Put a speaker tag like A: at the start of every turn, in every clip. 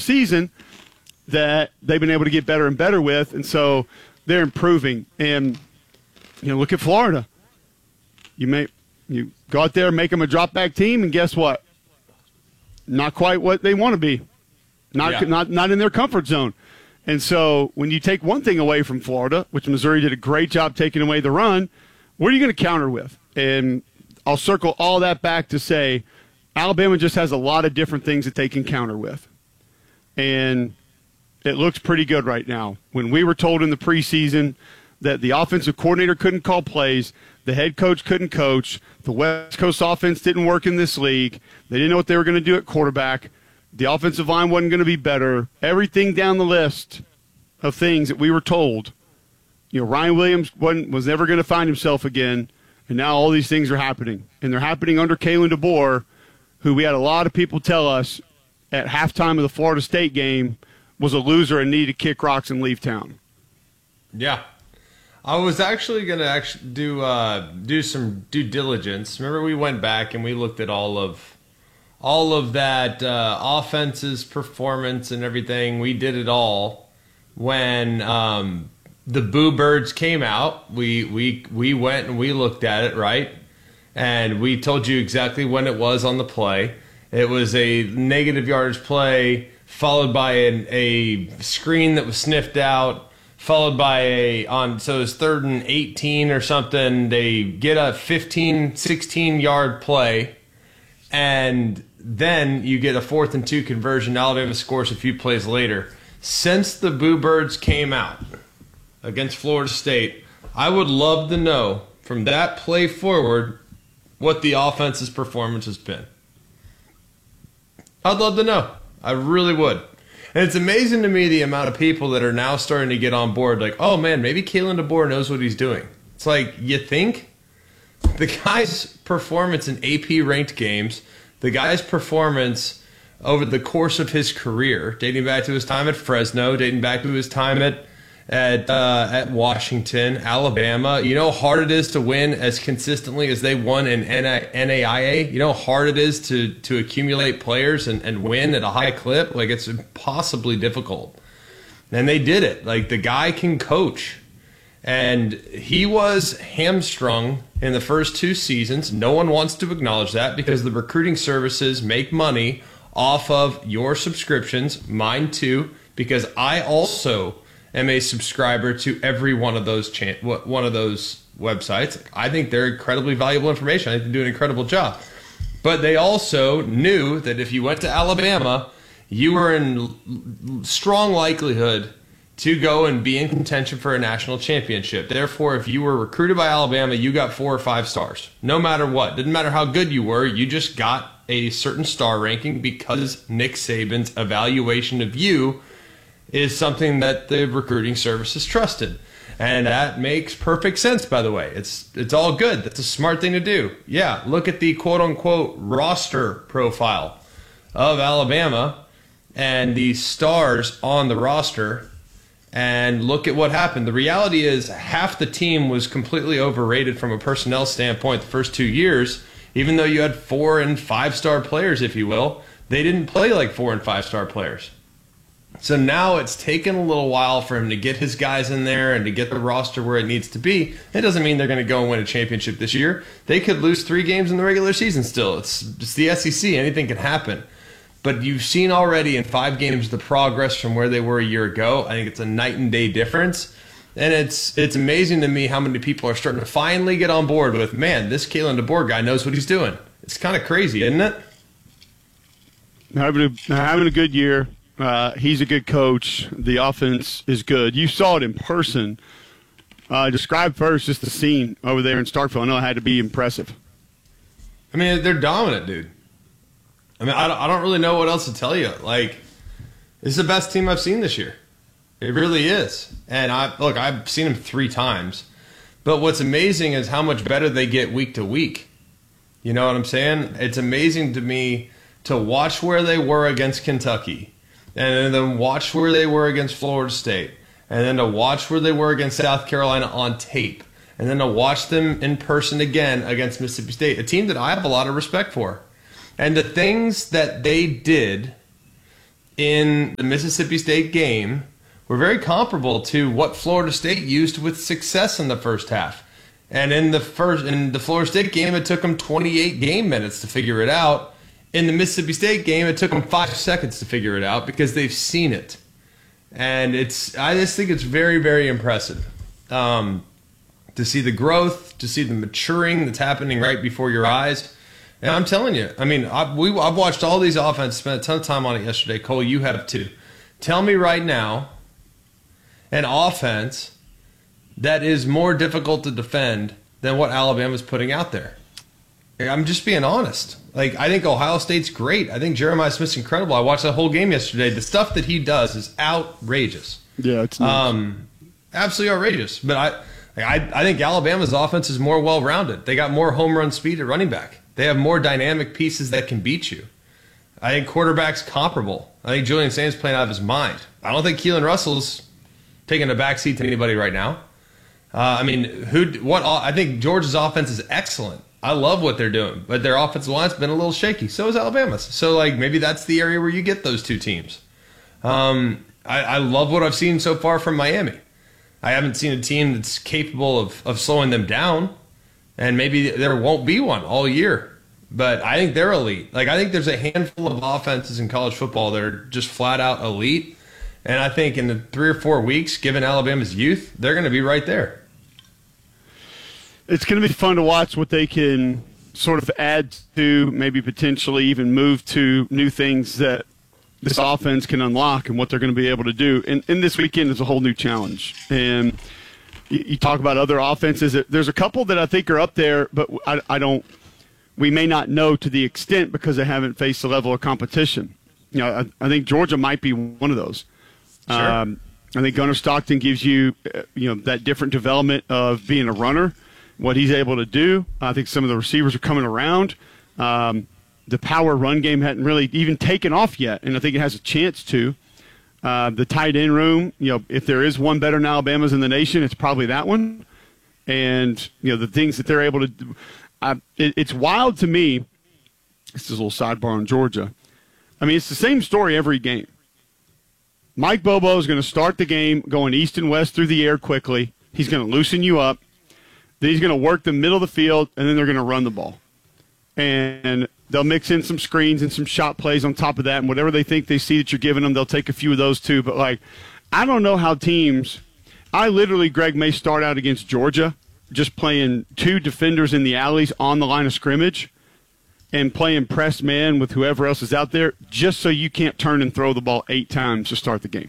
A: season that they've been able to get better and better with, and so they're improving. And look at Florida. You go out there, make them a drop back team, and guess what? Not quite what they want to be. Not in their comfort zone. And so when you take one thing away from Florida, which Missouri did a great job taking away the run, what are you going to counter with? And I'll circle all that back to say Alabama just has a lot of different things that they can counter with. And it looks pretty good right now. When we were told in the preseason that the offensive coordinator couldn't call plays, the head coach couldn't coach, the West Coast offense didn't work in this league, they didn't know what they were going to do at quarterback, the offensive line wasn't going to be better, everything down the list of things that we were told, Ryan Williams was never going to find himself again, and now all these things are happening. And they're happening under Kalen DeBoer, who we had a lot of people tell us at halftime of the Florida State game was a loser and needed to kick rocks and leave town.
B: Yeah. I was actually going to do some due diligence. Remember, we went back and we looked at all of that offense's performance and everything. We did it all when the Boo Birds came out. We went and we looked at it, right? And we told you exactly when it was on the play. It was a negative yardage play followed by a screen that was sniffed out, followed by so it was 3rd and 18 or something. They get a 15, 16-yard play, and then you get a 4th and 2 conversion. Alabama scores a few plays later. Since the Boo Birds came out against Florida State, I would love to know from that play forward what the offense's performance has been. I'd love to know. I really would. And it's amazing to me the amount of people that are now starting to get on board like, oh man, maybe Kalen DeBoer knows what he's doing. It's like, you think? The guy's performance in AP-ranked games, the guy's performance over the course of his career, dating back to his time at Fresno, dating back to his time at Washington, Alabama. You know how hard it is to win as consistently as they won in NAIA? You know how hard it is to accumulate players and win at a high clip? Like, it's impossibly difficult. And they did it. Like, the guy can coach. And he was hamstrung in the first 2 seasons. No one wants to acknowledge that because the recruiting services make money off of your subscriptions, mine too, because I also am a subscriber to every one of those websites. I think they're incredibly valuable information. I think they do an incredible job. But they also knew that if you went to Alabama, you were in strong likelihood to go and be in contention for a national championship. Therefore, if you were recruited by Alabama, you got 4 or 5 stars. No matter what. Didn't matter how good you were, you just got a certain star ranking because Nick Saban's evaluation of you is something that the recruiting services trusted. And that makes perfect sense, by the way. It's all good. That's a smart thing to do. Yeah, look at the quote-unquote roster profile of Alabama and the stars on the roster, and look at what happened. The reality is half the team was completely overrated from a personnel standpoint the first 2 years. Even though you had 4- and 5-star players, if you will, they didn't play like 4- and 5-star players. So now it's taken a little while for him to get his guys in there and to get the roster where it needs to be. It doesn't mean they're going to go and win a championship this year. They could lose 3 games in the regular season still. It's the SEC. Anything can happen. But you've seen already in 5 games the progress from where they were a year ago. I think it's a night and day difference. And it's amazing to me how many people are starting to finally get on board with, man, this Kalen DeBoer guy knows what he's doing. It's kind of crazy, isn't it?
A: Having a good year. He's a good coach. The offense is good. You saw it in person. Describe first just the scene over there in Starkville. I know it had to be impressive.
B: I mean, they're dominant, dude. I mean, I don't really know what else to tell you. Like, this is the best team I've seen this year. It really is. And I've seen them 3 times. But what's amazing is how much better they get week to week. You know what I'm saying? It's amazing to me to watch where they were against Kentucky, and then watch where they were against Florida State, and then to watch where they were against South Carolina on tape, and then to watch them in person again against Mississippi State, a team that I have a lot of respect for. And the things that they did in the Mississippi State game were very comparable to what Florida State used with success in the first half. And in the Florida State game, it took them 28 game minutes to figure it out. In the Mississippi State game, it took them 5 seconds to figure it out because they've seen it. And I just think it's very, very impressive to see the growth, to see the maturing that's happening right before your eyes. And I'm telling you, I mean, I've watched all these offenses, spent a ton of time on it yesterday. Cole, you have too. Tell me right now an offense that is more difficult to defend than what Alabama's putting out there. I'm just being honest. Like, I think Ohio State's great. I think Jeremiah Smith's incredible. I watched that whole game yesterday. The stuff that he does is outrageous.
A: Yeah, it's nuts.
B: Absolutely outrageous. But I think Alabama's offense is more well-rounded. They got more home run speed at running back. They have more dynamic pieces that can beat you. I think quarterback's comparable. I think Julian Saint's playing out of his mind. I don't think Keelan Russell's taking a backseat to anybody right now. I think Georgia's offense is excellent. I love what they're doing, but their offensive line's been a little shaky. So is Alabama's. So, maybe that's the area where you get those two teams. I love what I've seen so far from Miami. I haven't seen a team that's capable of slowing them down, and maybe there won't be one all year. But I think they're elite. I think there's a handful of offenses in college football that are just flat out elite. And I think in the 3 or 4 weeks, given Alabama's youth, they're going to be right there.
A: It's going to be fun to watch what they can sort of add to, maybe potentially even move to new things that this offense can unlock and what they're going to be able to do. And this weekend is a whole new challenge. And you talk about other offenses. There's a couple that I think are up there, but we may not know to the extent because they haven't faced the level of competition. I think Georgia might be one of those.
B: Sure.
A: I think Gunnar Stockton gives you, that different development of being a runner, what he's able to do. I think some of the receivers are coming around. The power run game hadn't really even taken off yet, and I think it has a chance to. The tight end room, if there is one better than Alabama's in the nation, it's probably that one. And, the things that they're able to do. It's wild to me. This is a little sidebar on Georgia. I mean, it's the same story every game. Mike Bobo is going to start the game going east and west through the air quickly. He's going to loosen you up. Then he's going to work the middle of the field, and then they're going to run the ball. And they'll mix in some screens and some shot plays on top of that, and whatever they think they see that you're giving them, they'll take a few of those too. But, I don't know how teams – Greg, may start out against Georgia just playing 2 defenders in the alleys on the line of scrimmage and playing press man with whoever else is out there just so you can't turn and throw the ball 8 times to start the game.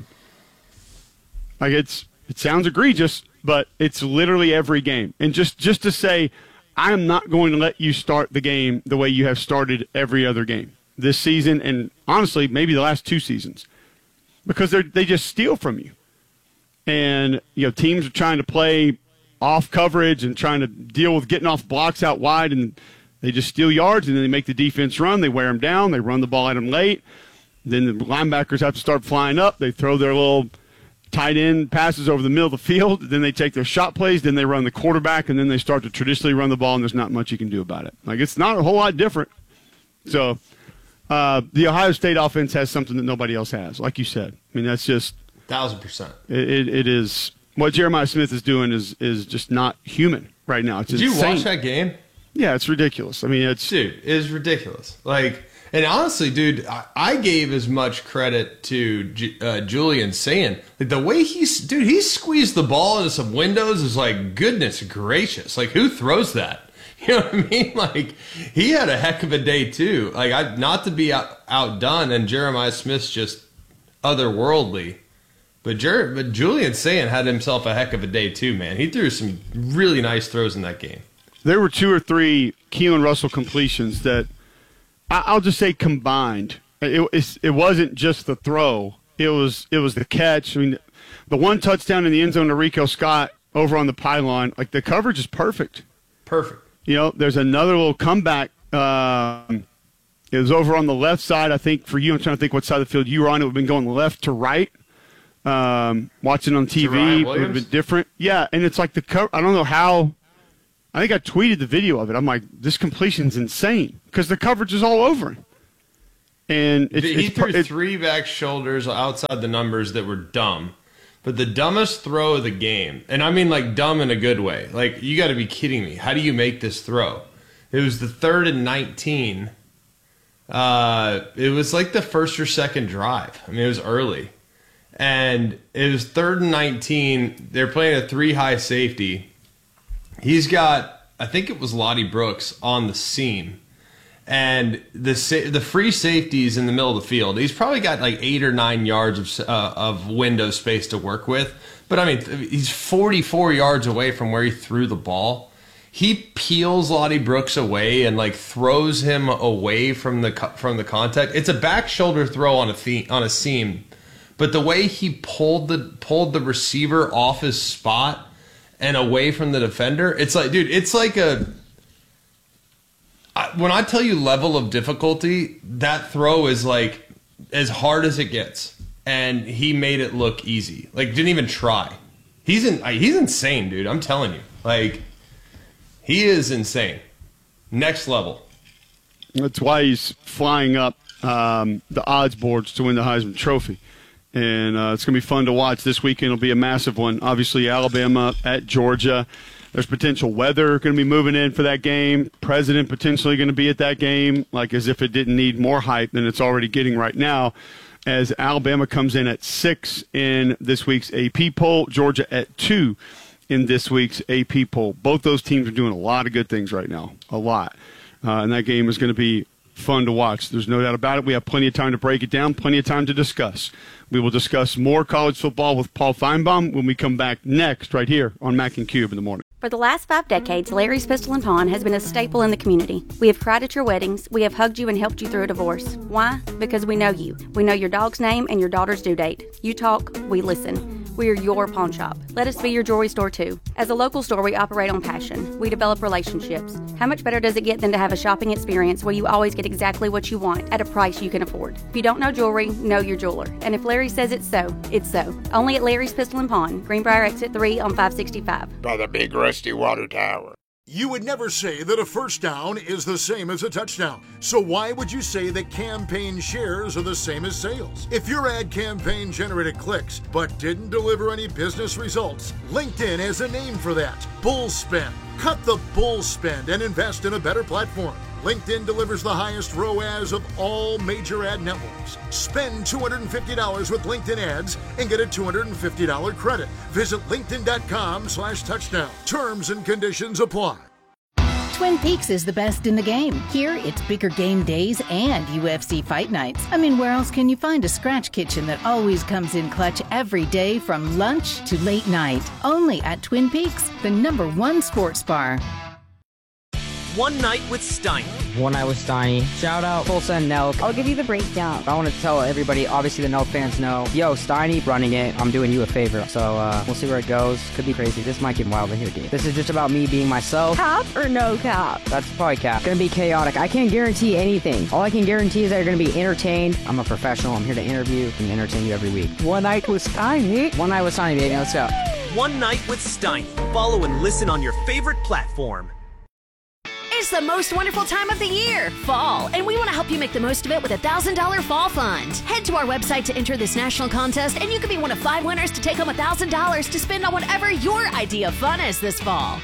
A: It sounds egregious, but it's literally every game. And just to say, I am not going to let you start the game the way you have started every other game this season and, honestly, maybe the last 2 seasons because they just steal from you. And, teams are trying to play off coverage and trying to deal with getting off blocks out wide, and they just steal yards, and then they make the defense run. They wear them down. They run the ball at them late. Then the linebackers have to start flying up. They throw their little tight end passes over the middle of the field. Then they take their shot plays. Then they run the quarterback, and then they start to traditionally run the ball, and there's not much you can do about it. It's not a whole lot different. So the Ohio State offense has something that nobody else has, like you said. I mean, that's just
B: 1,000%.
A: It is. What Jeremiah Smith is doing is just not human right now. It's
B: Did
A: insane.
B: you watch that game?
A: Yeah, it's ridiculous. I mean,
B: Dude, it's ridiculous. And honestly, dude, I gave as much credit to Julian saying the way he squeezed the ball into some windows is goodness gracious. Who throws that? You know what I mean? He had a heck of a day too. Not to be outdone, and Jeremiah Smith's just otherworldly. But Julian Sayin had himself a heck of a day too, man. He threw some really nice throws in that game.
A: There were 2 or 3 Keelan Russell completions that I'll just say combined. It wasn't just the throw. It was the catch. I mean, the one touchdown in the end zone to Rico Scott over on the pylon, the coverage is perfect.
B: Perfect.
A: There's another little comeback. It was over on the left side, I think, for you. I'm trying to think what side of the field you were on. It would have been going left to right. Watching on TV would have been different. Yeah, and it's the cover. I don't know how. I think I tweeted the video of it. I'm like, this completion's insane because the coverage is all over him. And
B: he threw 3 back shoulders outside the numbers that were dumb. But the dumbest throw of the game, and I mean like dumb in a good way. Like, you got to be kidding me. How do you make this throw? It was the 3rd and 19. It was like the first or second drive. I mean, it was early. And it was 3rd and 19. They're playing a 3-high safety. He's got, I think it was Lottie Brooks on the seam. And the free safety's in the middle of the field. He's probably got like 8 or 9 yards of window space to work with. But I mean, he's 44 yards away from where he threw the ball. He peels Lottie Brooks away and like throws him away from the contact. It's a back shoulder throw on a seam, but the way he pulled the receiver off his spot and away from the defender, it's like, dude, it's like when I tell you level of difficulty, that throw is like as hard as it gets, and he made it look easy. Like, didn't even try. He's insane, dude. I'm telling you, like, he is insane. Next level.
A: That's why he's flying up the odds boards to win the Heisman Trophy. And it's going to be fun to watch. This weekend will be a massive one. Obviously, Alabama at Georgia. There's potential weather going to be moving in for that game. President potentially going to be at that game, like as if it didn't need more hype than it's already getting right now, as Alabama comes in at 6 in this week's AP poll, Georgia at 2 in this week's AP poll. Both those teams are doing a lot of good things right now, a lot. And that game is going to be fun to watch. There's no doubt about it. We have plenty of time to break it down, plenty of time to discuss. We will discuss more college football with Paul Feinbaum when we come back next right here on Mac and Cube in the morning.
C: For the last 5 decades, Larry's Pistol and Pawn has been a staple in the community. We have cried at your weddings. We have hugged you and helped you through a divorce. Why? Because we know you. We know your dog's name and your daughter's due date. You talk, we listen. We are your pawn shop. Let us be your jewelry store too. As a local store, we operate on passion. We develop relationships. How much better does it get than to have a shopping experience where you always get exactly what you want at a price you can afford? If you don't know jewelry, know your jeweler. And if Larry says it's so, it's so. Only at Larry's Pistol and Pawn, Greenbrier Exit 3 on 565.
D: By the big rusty water tower.
E: You would never say that a first down is the same as a touchdown. So why would you say that campaign shares are the same as sales? If your ad campaign generated clicks but didn't deliver any business results, LinkedIn has a name for that. Bull spend. Cut the bull spend and invest in a better platform. LinkedIn delivers the highest ROAS of all major ad networks. Spend $250 with LinkedIn ads and get a $250 credit. Visit linkedin.com/touchdown. Terms and conditions apply.
F: Twin Peaks is the best in the game. Here, it's bigger game days and UFC fight nights. I mean, where else can you find a scratch kitchen that always comes in clutch every day from lunch to late night? Only at Twin Peaks, the #1 sports bar.
G: One Night with Steiny.
H: One Night with Steiny. Shout out Tulsa and Nelk.
I: I'll give you the breakdown.
H: I want to tell everybody, obviously the Nelk fans know, yo, Steiny running it. I'm doing you a favor. So we'll see where it goes. Could be crazy. This might get wild in here, dude. This is just about me being myself.
I: Cap or no cap?
H: That's probably cap. Gonna be chaotic. I can't guarantee anything. All I can guarantee is that you're gonna be entertained. I'm a professional. I'm here to interview and entertain you every week.
I: One Night with Steiny.
H: One Night with Steiny, baby. Let's go.
G: One Night with Steiny. Follow and listen on your favorite platform.
J: It's the most wonderful time of the year, fall, and we want to help you make the most of it with a $1,000 fall fund. Head to our website to enter this national contest, and you could be one of 5 winners to take home $1,000 to spend on whatever your idea of fun is this fall.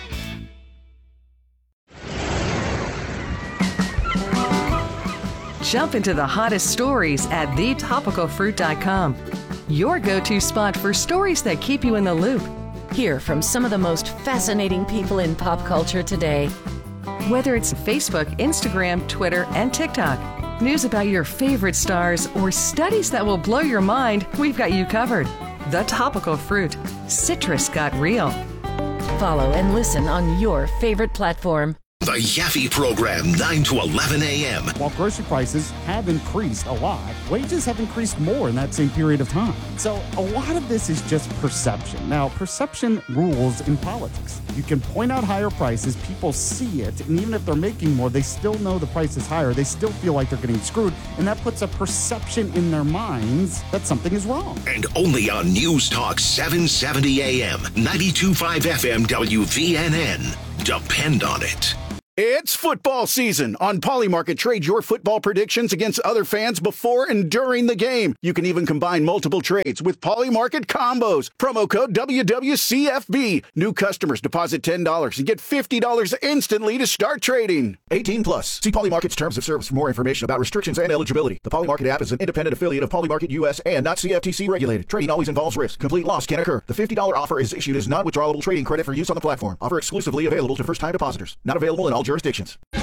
K: Jump into the hottest stories at thetopicalfruit.com. Your go-to spot for stories that keep you in the loop.
L: Hear from some of the most fascinating people in pop culture today.
K: Whether it's Facebook, Instagram, Twitter, and TikTok, news about your favorite stars, or studies that will blow your mind, we've got you covered. The Topical Fruit. Citrus got real.
L: Follow and listen on your favorite platform.
M: The Yaffe Program, 9 to 11 a.m.
N: While grocery prices have increased a lot, wages have increased more in that same period of time. So a lot of this is just perception. Now, perception rules in politics. You can point out higher prices, people see it, and even if they're making more, they still know the price is higher. They still feel like they're getting screwed, and that puts a perception in their minds that something is wrong.
M: And only on News Talk 770 a.m., 92.5 FM WVNN. Depend on it.
O: It's football season. On Polymarket, trade your football predictions against other fans before and during the game. You can even combine multiple trades with Polymarket combos. Promo code WWCFB. New customers deposit $10 and get $50 instantly to start trading. 18 plus. See Polymarket's terms of service for more information about restrictions and eligibility. The Polymarket app is an independent affiliate of Polymarket US and not CFTC regulated. Trading always involves risk. Complete loss can occur. The $50 offer is issued as non-withdrawable trading credit for use on the platform. Offer exclusively available to first-time depositors. Not available in all jurisdictions.
A: All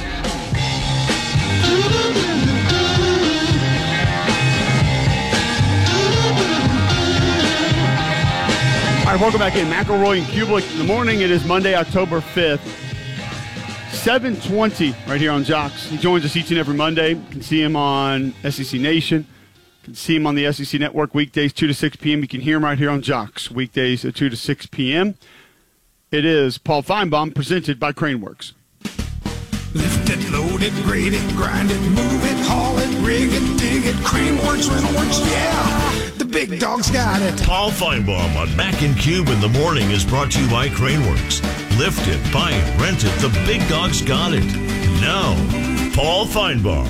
A: right, welcome back in. McElroy and Kublik in the morning. It is Monday, October 5th, 7:20 right here on Jocks. He joins us each and every Monday. You can see him on SEC Nation. You can see him on the SEC Network weekdays 2 to 6 p.m. You can hear him right here on Jocks weekdays at 2 to 6 p.m. It is Paul Feinbaum, presented by Craneworks.
P: Lift it, load it, grade it, grind it, move it, haul it, rig it, dig it, Craneworks, Rentalworks, yeah! The big dog's got it.
Q: Paul Feinbaum on Mac and Cube in the morning is brought to you by Craneworks. Lift it, buy it, rent it, the big dog's got it. Now, Paul Feinbaum.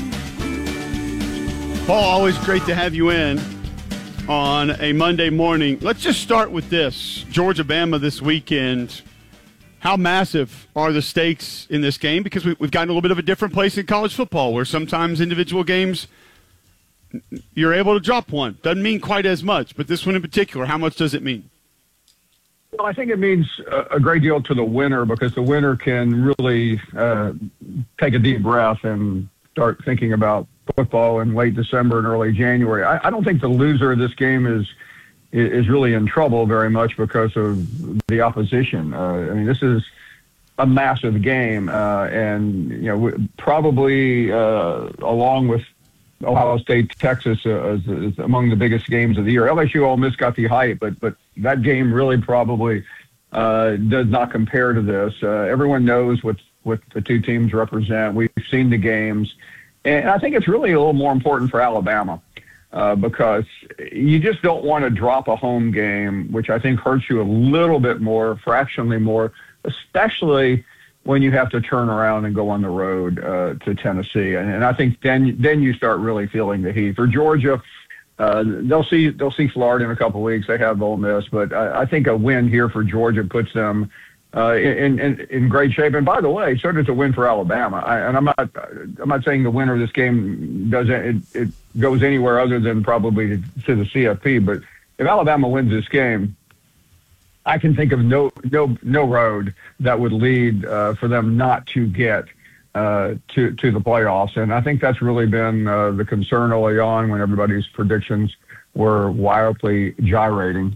A: Paul, always great to have you in on a Monday morning. Let's just start with this. Georgia-Bama this weekend. How massive are the stakes in this game? Because we've gotten a little bit of a different place in college football where sometimes individual games, you're able to drop one. Doesn't mean quite as much, but this one in particular, how much does it mean?
R: Well, I think it means a great deal to the winner because the winner can really take a deep breath and start thinking about football in late December and early January. I don't think the loser of this game is really in trouble very much because of the opposition. I mean, this is a massive game, and probably along with Ohio State, Texas is among the biggest games of the year. LSU Ole Miss got the hype, but that game really probably does not compare to this. Everyone knows what the two teams represent. We've seen the games, and I think it's really a little more important for Alabama. Because you just don't want to drop a home game, which I think hurts you a little bit more, fractionally more, especially when you have to turn around and go on the road to Tennessee. And I think then you start really feeling the heat. For Georgia, they'll see Florida in a couple of weeks. They have Ole Miss, but I think a win here for Georgia puts them in great shape. And by the way, so does a win for Alabama. I'm not saying the winner of this game it goes anywhere other than probably to the CFP. But if Alabama wins this game, I can think of no road that would lead for them not to get to the playoffs. And I think that's really been the concern early on when everybody's predictions were wildly gyrating.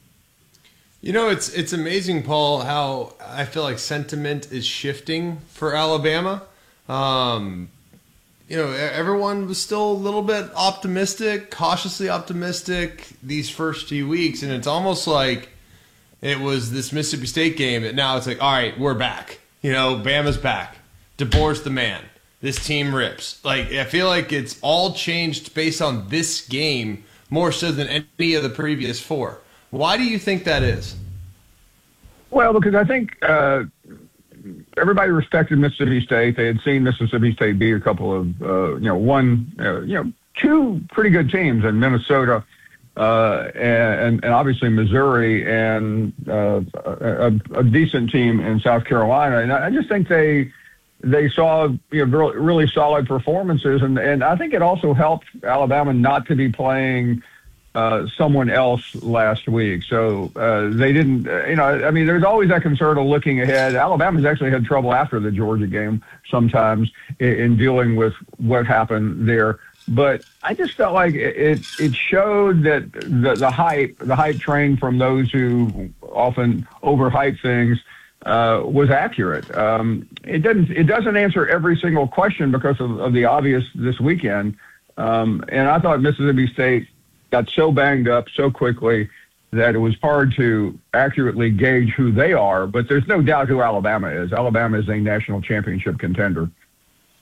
B: It's amazing, Paul, how I feel like sentiment is shifting for Alabama. Everyone was still a little bit optimistic, cautiously optimistic these first few weeks, and it's almost like it was this Mississippi State game that now it's like, all right, we're back. Bama's back. DeBoer's the man. This team rips. Like, I feel like it's all changed based on this game more so than any of the previous four. Why do you think that is?
R: Well, because I think everybody respected Mississippi State. They had seen Mississippi State beat a couple of, two pretty good teams in Minnesota and obviously Missouri and a decent team in South Carolina. And I just think they saw really solid performances, and I think it also helped Alabama not to be playing someone else last week. So they didn't, there's always that concern of looking ahead. Alabama's actually had trouble after the Georgia game sometimes in dealing with what happened there. But I just felt like it showed that the hype train from those who often overhype things was accurate. It doesn't answer every single question because of the obvious this weekend. And I thought Mississippi State got so banged up so quickly that it was hard to accurately gauge who they are, but there's no doubt who Alabama is. Alabama is a national championship contender.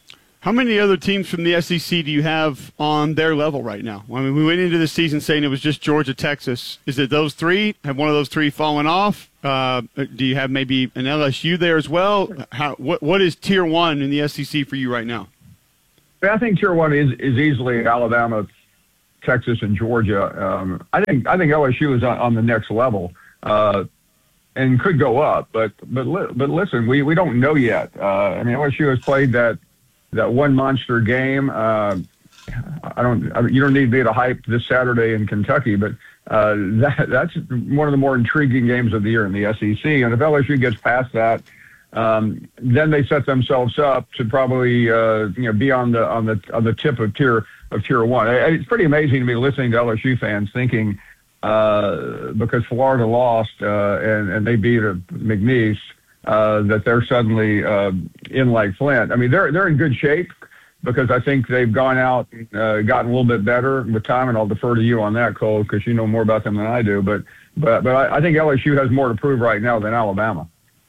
A: How many other teams from the SEC do you have on their level right now? I mean, we went into the season saying it was just Georgia, Texas. Is it those three? Have one of those three fallen off? Do you have maybe an LSU there as well? What is Tier 1 in the SEC for you right now?
R: I think Tier 1 is easily Alabama, Texas, and Georgia. I think LSU is on the next level and could go up. But listen, we don't know yet. I mean, LSU has played that one monster game. You don't need me to hype this Saturday in Kentucky, but that's one of the more intriguing games of the year in the SEC. And if LSU gets past that, then they set themselves up to probably be on the tip of tier 1. It's pretty amazing to me listening to LSU fans thinking because Florida lost and they beat McNeese. That they're suddenly in like Flint. I mean, they're in good shape because I think they've gone out and gotten a little bit better with time, and I'll defer to you on that, Cole, because you know more about them than I do. But I think LSU has more to prove right now than Alabama.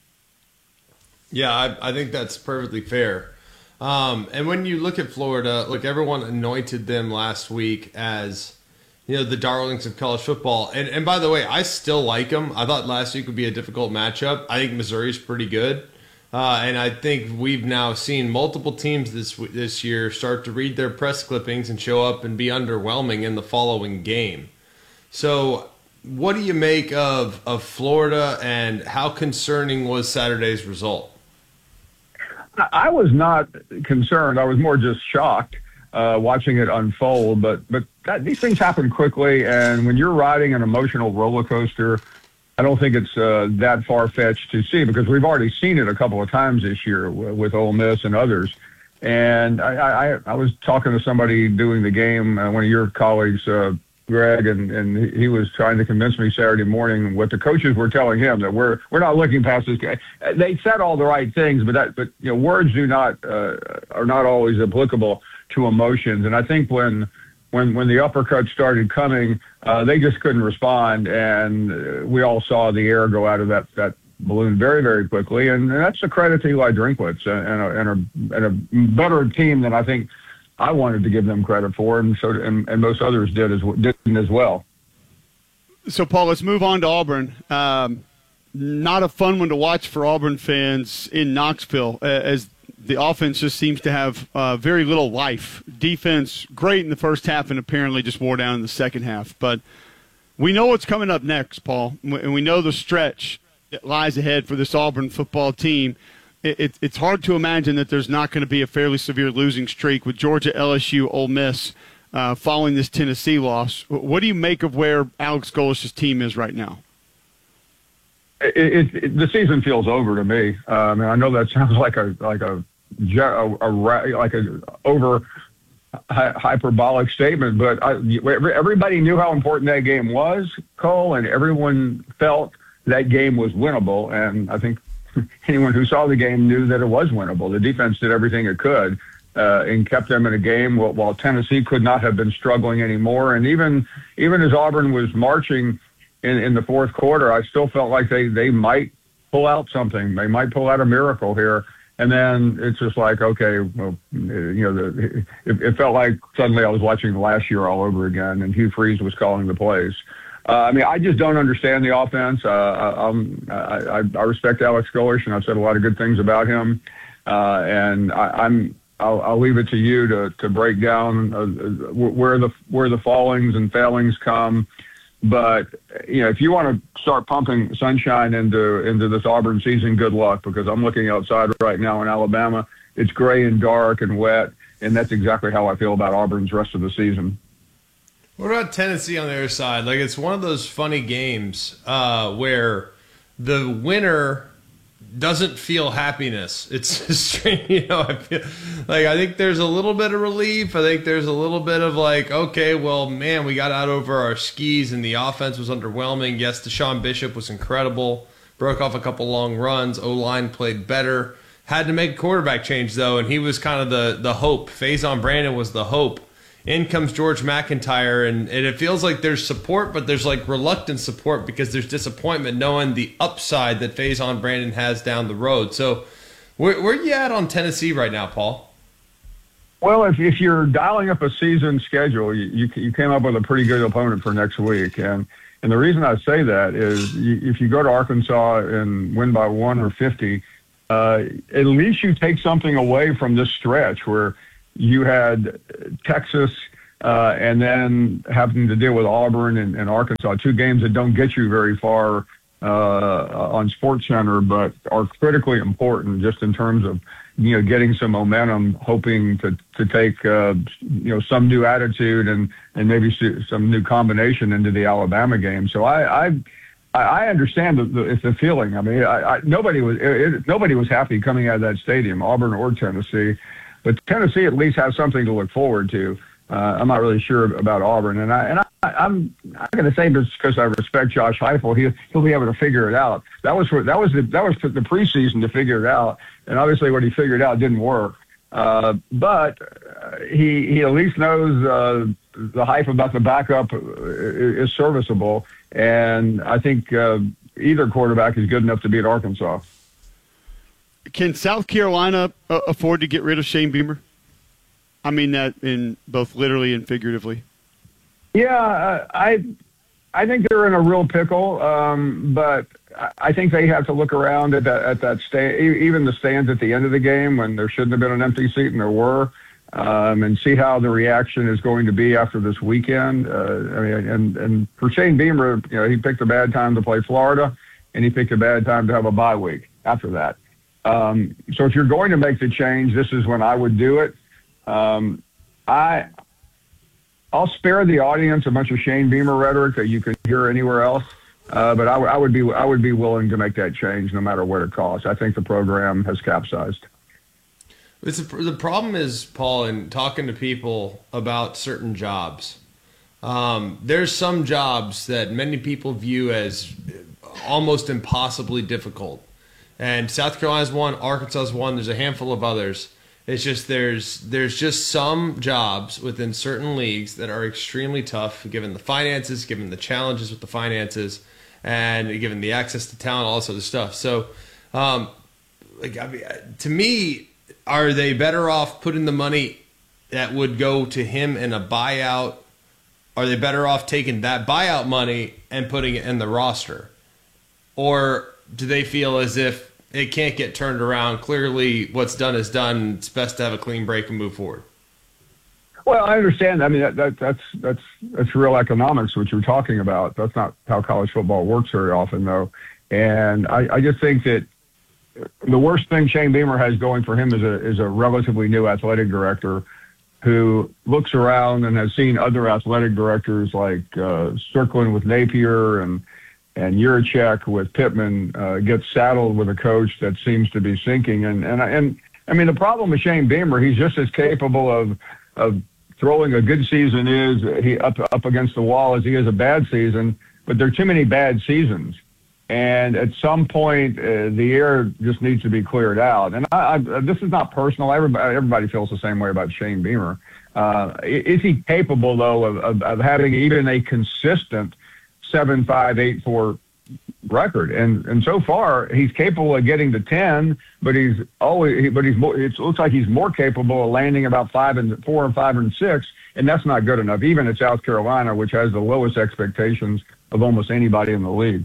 B: Yeah, I think that's perfectly fair. And when you look at Florida, look, everyone anointed them last week as the darlings of college football. And by the way, I still like them. I thought last week would be a difficult matchup. I think Missouri's pretty good. And I think we've now seen multiple teams this year start to read their press clippings and show up and be underwhelming in the following game. So what do you make of Florida, and how concerning was Saturday's result?
R: I was not concerned. I was more just shocked watching it unfold. But these things happen quickly, and when you're riding an emotional roller coaster, I don't think it's that far-fetched to see, because we've already seen it a couple of times this year with Ole Miss and others. And I was talking to somebody doing the game, one of your colleagues, Greg, and he was trying to convince me Saturday morning what the coaches were telling him, that we're not looking past this guy. They said all the right things, but words are not always applicable to emotions. And I think when the uppercut started coming, they just couldn't respond, and we all saw the air go out of that balloon very, very quickly. And that's a credit to Eli Drinkwitz and a better team than I think I wanted to give them credit for, and most others didn't as well.
A: So, Paul, let's move on to Auburn. Not a fun one to watch for Auburn fans in Knoxville, as the offense just seems to have very little life. Defense, great in the first half, and apparently just wore down in the second half. But we know what's coming up next, Paul, and we know the stretch that lies ahead for this Auburn football team. It's hard to imagine that there's not going to be a fairly severe losing streak with Georgia, LSU, Ole Miss following this Tennessee loss. What do you make of where Alex Golesh's team is right now?
R: The season feels over to me. I mean, I know that sounds like a over hyperbolic statement, but everybody knew how important that game was, Cole, and everyone felt that game was winnable. And I think anyone who saw the game knew that it was winnable. The defense did everything it could and kept them in a game while Tennessee could not have been struggling anymore. And even as Auburn was marching in the fourth quarter, I still felt like they might pull out something. They might pull out a miracle here. And then it's just like, okay, well, it felt like suddenly I was watching last year all over again, and Hugh Freeze was calling the plays. I mean, I just don't understand the offense. I respect Alex Golesh, and I've said a lot of good things about him. And I'll leave it to you to break down where the fallings and failings come. But if you want to start pumping sunshine into this Auburn season, good luck, because I'm looking outside right now in Alabama. It's gray and dark and wet, and that's exactly how I feel about Auburn's rest of the season.
B: What about Tennessee on the other side? Like, it's one of those funny games where the winner doesn't feel happiness. It's strange, I think there's a little bit of relief. I think there's a little bit of like, okay, well, man, we got out over our skis and the offense was underwhelming. Yes, Deshaun Bishop was incredible. Broke off a couple long runs. O-line played better. Had to make a quarterback change, though, and he was kind of the hope. Faison Brandon was the hope. In comes George McIntyre, and it feels like there's support, but there's like reluctant support because there's disappointment knowing the upside that Faison Brandon has down the road. So where are you at on Tennessee right now, Paul?
R: Well, if you're dialing up a season schedule, you came up with a pretty good opponent for next week. And the reason I say that is if you go to Arkansas and win by 1 or 50, at least you take something away from this stretch where you had Texas and then having to deal with Auburn and Arkansas, 2 games that don't get you very far on SportsCenter, but are critically important just in terms of, getting some momentum, hoping to take, some new attitude and maybe some new combination into the Alabama game. So I understand the feeling. I mean, nobody was happy coming out of that stadium, Auburn or Tennessee, but Tennessee at least has something to look forward to. I'm not really sure about Auburn, and I'm not going to say this because I respect Josh Heupel. He'll be able to figure it out. That was the preseason to figure it out, and obviously what he figured out didn't work. But he at least knows the hype about the backup is serviceable, and I think either quarterback is good enough to beat Arkansas.
A: Can South Carolina afford to get rid of Shane Beamer? I mean that in both literally and figuratively.
R: Yeah, I think they're in a real pickle, but I think they have to look around at that stand, even the stands at the end of the game when there shouldn't have been an empty seat and there were, and see how the reaction is going to be after this weekend. And for Shane Beamer, he picked a bad time to play Florida, and he picked a bad time to have a bye week after that. So if you're going to make the change, this is when I would do it. I'll spare the audience a bunch of Shane Beamer rhetoric that you can hear anywhere else, but I would be willing to make that change no matter what it costs. I think the program has capsized.
B: The problem is, Paul, in talking to people about certain jobs, there's some jobs that many people view as almost impossibly difficult. And South Carolina's one, Arkansas's one, there's a handful of others. It's just there's just some jobs within certain leagues that are extremely tough, given the finances, given the challenges with the finances, and given the access to talent, all this other stuff. So, to me, are they better off putting the money that would go to him in a buyout? Are they better off taking that buyout money and putting it in the roster? Or do they feel as if it can't get turned around? Clearly, what's done is done. It's best to have a clean break and move forward.
R: Well, I understand. I mean, that's real economics, what you're talking about. That's not how college football works very often, though. And I just think that the worst thing Shane Beamer has going for him is a relatively new athletic director who looks around and has seen other athletic directors like Strickland with Napier and Yurachek with Pittman get saddled with a coach that seems to be sinking. And I mean, the problem with Shane Beamer, he's just as capable of throwing a good season up against the wall as he is a bad season, but there are too many bad seasons. And at some point, the air just needs to be cleared out. And this is not personal. Everybody feels the same way about Shane Beamer. Is he capable, though, of having even a consistent 7-5-8-4 record? And so far he's capable of getting to 10, but it looks like he's more capable of landing about 4 and 5 and 6, and that's not good enough, even at South Carolina, which has the lowest expectations of almost anybody in the league.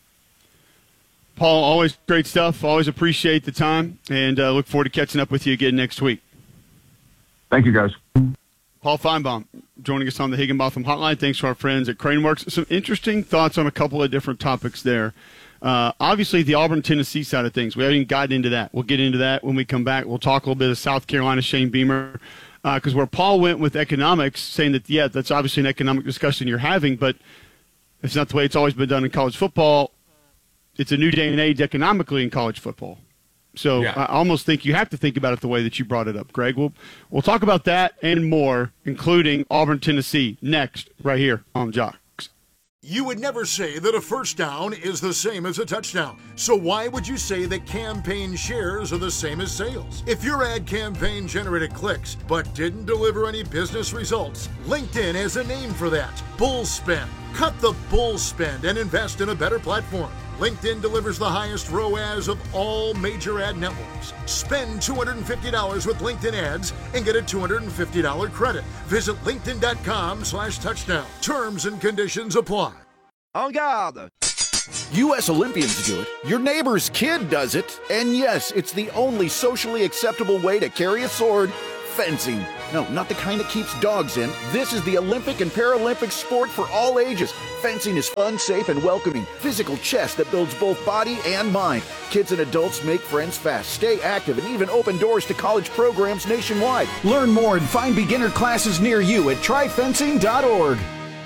A: Paul, always great stuff. Always appreciate the time, and look forward to catching up with you again next week.
R: Thank you, guys.
A: Paul Feinbaum joining us on the Higginbotham Hotline. Thanks to our friends at Craneworks. Some interesting thoughts on a couple of different topics there. Obviously, the Auburn-Tennessee side of things. We haven't even gotten into that. We'll get into that when we come back. We'll talk a little bit of South Carolina, Shane Beamer, because where Paul went with economics, saying that, yeah, that's obviously an economic discussion you're having, but it's not the way it's always been done in college football. It's a new day and age economically in college football. So yeah. I almost think you have to think about it the way that you brought it up, Greg. We'll talk about that and more, including Auburn, Tennessee, next, right here on Jocks.
E: You would never say that a first down is the same as a touchdown. So why would you say that campaign shares are the same as sales? If your ad campaign generated clicks but didn't deliver any business results, LinkedIn has a name for that: bull spend. Cut the bull spend and invest in a better platform. LinkedIn delivers the highest ROAS of all major ad networks. Spend $250 with LinkedIn ads and get a $250 credit. Visit linkedin.com/touchdown. Terms and conditions apply.
O: En garde! U.S. Olympians do it. Your neighbor's kid does it. And yes, it's the only socially acceptable way to carry a sword. Fencing. No, not the kind that keeps dogs in. This is the Olympic and Paralympic sport for all ages. Fencing is fun, safe, and welcoming. Physical chess that builds both body and mind. Kids and adults make friends fast, stay active, and even open doors to college programs nationwide. Learn more and find beginner classes near you at tryfencing.org.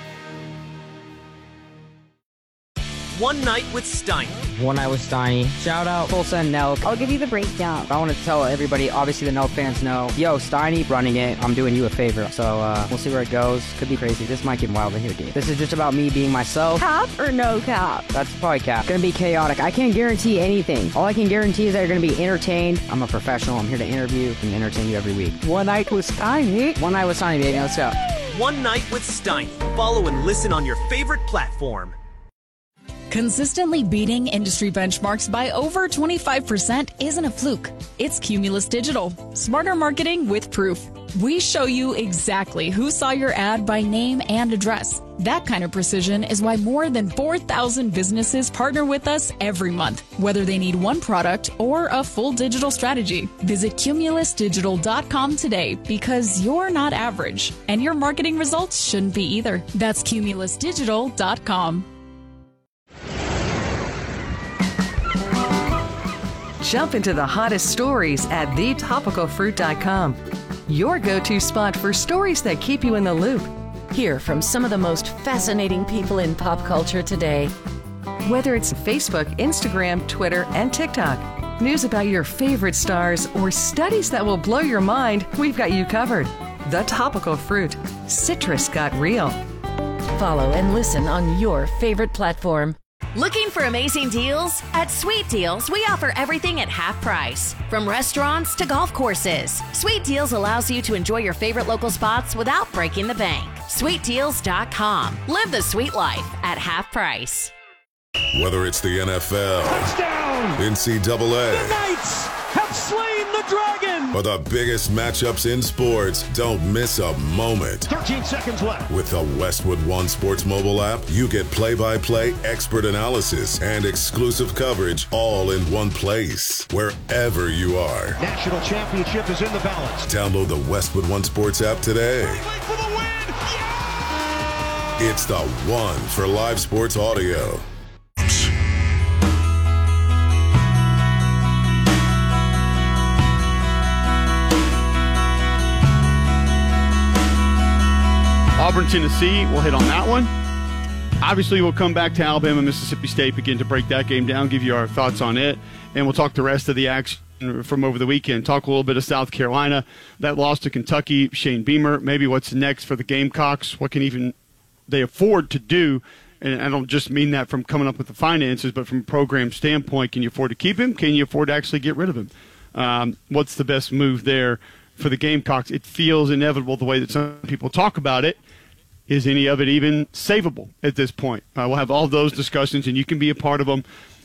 G: One Night with Steiny.
H: One Night with Steiny. Shout out Tulsa and Nelk.
I: I'll give you the breakdown.
H: I want to tell everybody, obviously the Nelk fans know, yo, Steiny running it. I'm doing you a favor. So we'll see where it goes. Could be crazy. This might get wild in here, dude. This is just about me being myself.
I: Cap or no cap?
H: That's probably cap. Gonna be chaotic. I can't guarantee anything. All I can guarantee is that you're gonna be entertained. I'm a professional. I'm here to interview and entertain you every week.
I: One Night with Steiny.
H: One Night with Steiny, baby. Let's go.
G: One Night with Steiny. Follow and listen on your favorite platform.
S: Consistently beating industry benchmarks by over 25% isn't a fluke. It's Cumulus Digital. Smarter marketing with proof. We show you exactly who saw your ad by name and address. That kind of precision is why more than 4,000 businesses partner with us every month, whether they need one product or a full digital strategy. Visit cumulusdigital.com today because you're not average, and your marketing results shouldn't be either. That's cumulusdigital.com.
K: Jump into the hottest stories at thetopicalfruit.com. Your go-to spot for stories that keep you in the loop.
L: Hear from some of the most fascinating people in pop culture today.
K: Whether it's Facebook, Instagram, Twitter, and TikTok, news about your favorite stars, or studies that will blow your mind, we've got you covered. The Topical Fruit. Citrus got real.
L: Follow and listen on your favorite platform.
J: Looking for amazing deals? At Sweet Deals, we offer everything at half price. From restaurants to golf courses, Sweet Deals allows you to enjoy your favorite local spots without breaking the bank. SweetDeals.com. Live the sweet life at half price.
T: Whether it's the NFL,
P: touchdown,
T: NCAA,
P: the Knights have slain the dragon,
T: or the biggest matchups in sports, don't miss a moment.
P: 13 seconds left.
T: With the Westwood One Sports mobile app, you get play-by-play, expert analysis, and exclusive coverage all in one place, wherever you are.
P: National championship is in the balance.
T: Download the Westwood One Sports app today.
P: For the win! Yeah!
T: It's the one for live sports audio.
A: Auburn, Tennessee, we'll hit on that one. Obviously, we'll come back to Alabama, Mississippi State, begin to break that game down, give you our thoughts on it, and we'll talk the rest of the action from over the weekend. Talk a little bit of South Carolina, that loss to Kentucky, Shane Beamer, maybe what's next for the Gamecocks, what can even they afford to do, and I don't just mean that from coming up with the finances, but from a program standpoint, can you afford to keep him? Can you afford to actually get rid of him? What's the best move there for the Gamecocks? It feels inevitable the way that some people talk about it. Is any of it even savable at this point? We'll have all those discussions, and you can be a part of them.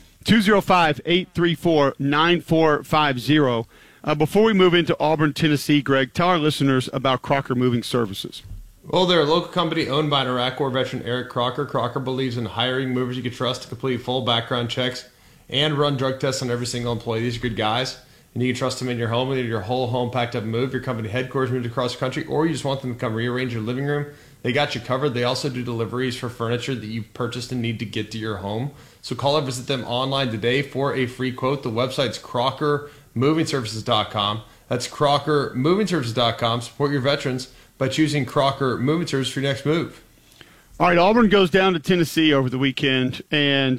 A: 205-834-9450. Before we move into Auburn, Tennessee, Greg, tell our listeners about Crocker Moving Services.
B: Well, they're a local company owned by an Iraq War veteran, Eric Crocker. Crocker believes in hiring movers you can trust to complete full background checks and run drug tests on every single employee. These are good guys, and you can trust them in your home, whether your whole home packed up and moved, your company headquarters moved across the country, or you just want them to come rearrange your living room. They got you covered. They also do deliveries for furniture that you've purchased and need to get to your home. So call or visit them online today for a free quote. The website's CrockerMovingServices.com. That's CrockerMovingServices.com. Support your veterans by choosing Crocker Moving Services for your next move.
A: All right, Auburn goes down to Tennessee over the weekend, and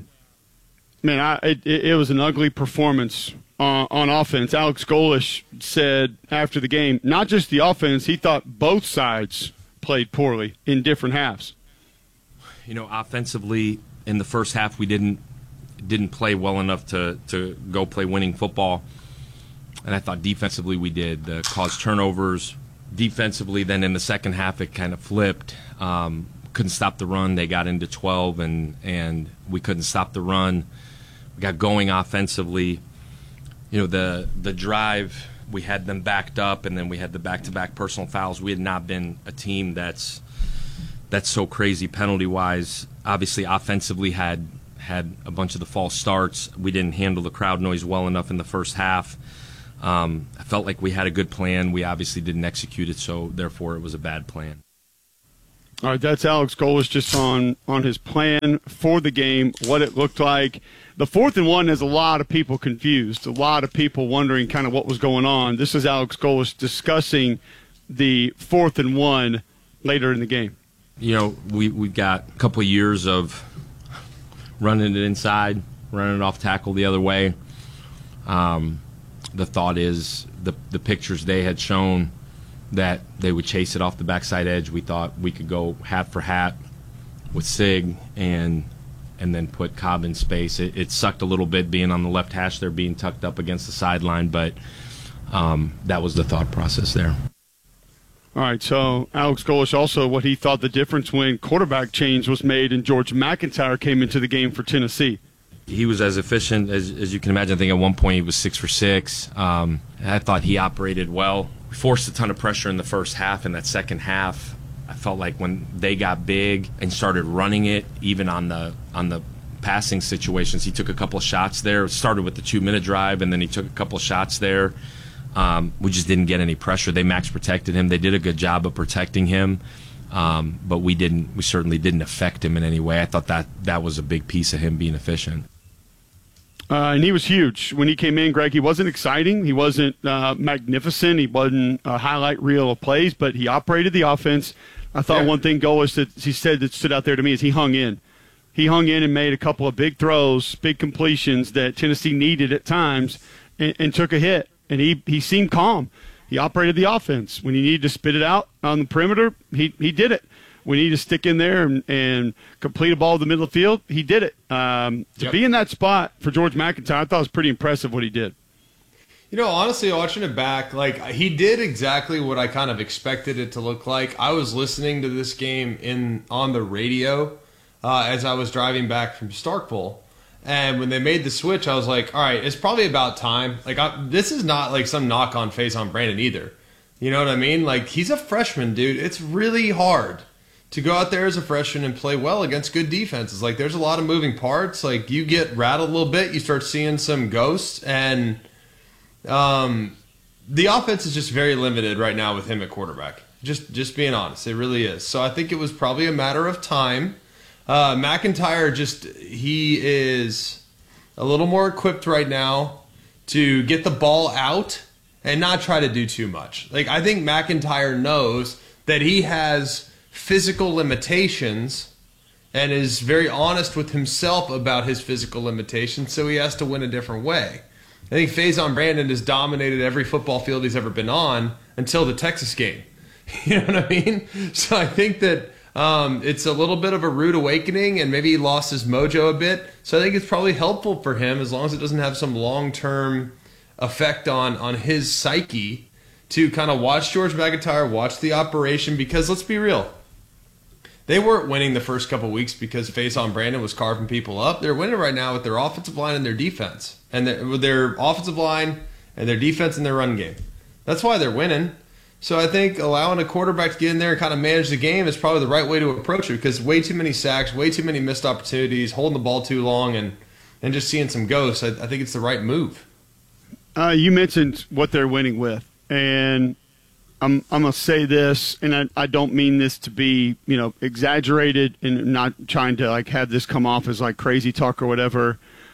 A: it was an ugly performance on offense. Alex Golesh said after the game, not just the offense, he thought both sides played poorly in different halves.
U: You know, offensively, in the first half, we didn't play well enough to go play winning football. And I thought defensively we did. Caused turnovers defensively. Then in the second half, it kind of flipped. couldn't stop the run. They got into 12, and we couldn't stop the run. We got going offensively. The drive, we had them backed up, and then we had the back-to-back personal fouls. We had not been a team that's so crazy penalty-wise. Obviously, offensively had a bunch of the false starts. We didn't handle the crowd noise well enough in the first half. I felt like we had a good plan. We obviously didn't execute it, so therefore it was a bad plan.
A: All right, that's Alex Golesh just on his plan for the game, what it looked like. The 4th and 1 has a lot of people confused, a lot of people wondering kind of what was going on. This is Alex Golesh discussing the 4th and 1 later in the game.
U: We've got a couple of years of running it inside, running it off tackle the other way. The thought is the pictures they had shown that they would chase it off the backside edge. We thought we could go hat for hat with Sig and then put Cobb in space. It sucked a little bit being on the left hash there, being tucked up against the sideline, but that was the thought process there.
A: All right, so Alex Golesh also what he thought the difference when quarterback change was made and George McIntyre came into the game for Tennessee.
U: He was as efficient as you can imagine. I think at one point he was 6 for 6. I thought he operated well. We forced a ton of pressure in the first half. In that second half, I felt like when they got big and started running it, even on the passing situations, he took a couple of shots there. It started with the 2-minute drive, and then he took a couple of shots there. We just didn't get any pressure. They max protected him. They did a good job of protecting him, but we certainly didn't affect him in any way. I thought that was a big piece of him being efficient.
A: And he was huge. When he came in, Greg, he wasn't exciting. He wasn't magnificent. He wasn't a highlight reel of plays, but he operated the offense. I thought one thing Golesh that he said that stood out there to me is he hung in. He hung in and made a couple of big throws, big completions that Tennessee needed at times and took a hit. And he seemed calm. He operated the offense. When he needed to spit it out on the perimeter, he did it. When he needed to stick in there and complete a ball in the middle of the field, he did it. To be in that spot for George McIntyre, I thought it was pretty impressive what he did.
B: Honestly, watching it back, he did exactly what I kind of expected it to look like. I was listening to this game on the radio as I was driving back from Starkville. And when they made the switch, I was like, all right, it's probably about time. This is not some knock on Faison Brandon either. You know what I mean? He's a freshman, dude. It's really hard to go out there as a freshman and play well against good defenses. There's a lot of moving parts. You get rattled a little bit, you start seeing some ghosts, and the offense is just very limited right now with him at quarterback. Just being honest, it really is. So I think it was probably a matter of time. McIntyre he is a little more equipped right now to get the ball out and not try to do too much. I think McIntyre knows that he has physical limitations and is very honest with himself about his physical limitations, so he has to win a different way. I think Faison Brandon has dominated every football field he's ever been on until the Texas game. You know what I mean? So I think that it's a little bit of a rude awakening, and maybe he lost his mojo a bit. So I think it's probably helpful for him, as long as it doesn't have some long-term effect on his psyche, to kind of watch George McIntyre, watch the operation, because let's be real. They weren't winning the first couple weeks because Faison Brandon was carving people up. They're winning right now with their offensive line and their defense. And with their offensive line and their defense and their run game. That's why they're winning. So I think allowing a quarterback to get in there and kind of manage the game is probably the right way to approach it, because way too many sacks, way too many missed opportunities, holding the ball too long, and just seeing some ghosts. I think it's the right move.
A: You mentioned what they're winning with, and I'm going to say this, and I don't mean this to be, exaggerated and not trying to have this come off as crazy talk or whatever.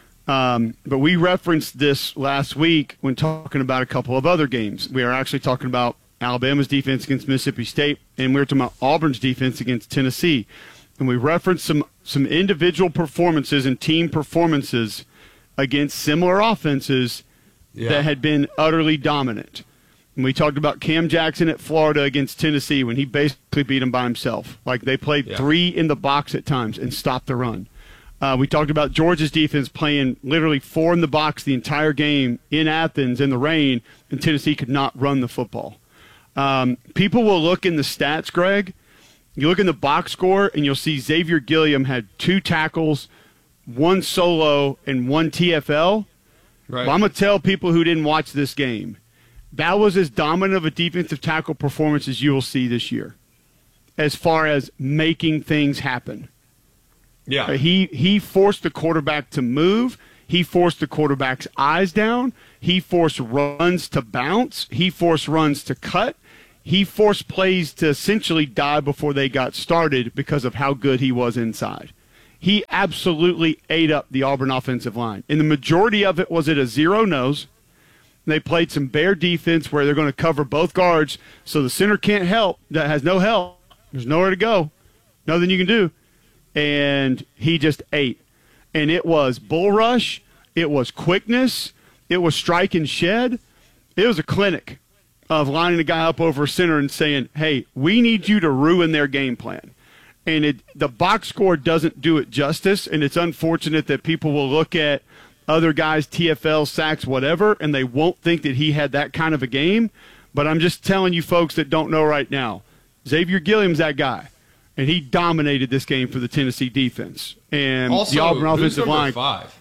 A: But we referenced this last week when talking about a couple of other games. We are actually talking about Alabama's defense against Mississippi State, and we were talking about Auburn's defense against Tennessee. And we referenced some individual performances and team performances against similar offenses that had been utterly dominant. And we talked about Cam Jackson at Florida against Tennessee when he basically beat them by himself. They played 3 in the box at times and stopped the run. We talked about Georgia's defense playing literally 4 in the box the entire game in Athens in the rain, and Tennessee could not run the football. People will look in the stats, Greg, You look in the box score, and you'll see Xavier Gilliam had 2 tackles, 1 solo, and 1 TFL.
B: Right.
A: Well, I'm going to tell people who didn't watch this game, that was as dominant of a defensive tackle performance as you will see this year as far as making things happen.
B: Yeah.
A: He forced the quarterback to move. He forced the quarterback's eyes down. He forced runs to bounce. He forced runs to cut. He forced plays to essentially die before they got started because of how good he was inside. He absolutely ate up the Auburn offensive line. And the majority of it was at a zero nose. They played some bear defense where they're going to cover both guards so the center can't help. That has no help. There's nowhere to go. Nothing you can do. And he just ate. And it was bull rush. It was quickness. It was strike and shed. It was a clinic of lining a guy up over a center and saying, hey, we need you to ruin their game plan. And the box score doesn't do it justice, and it's unfortunate that people will look at other guys, TFL, sacks, whatever, and they won't think that he had that kind of a game. But I'm just telling you folks that don't know right now, Xavier Gilliam's that guy, and he dominated this game for the Tennessee defense. And
B: also,
A: the Auburn
B: who's
A: offensive
B: number
A: line.
B: 5?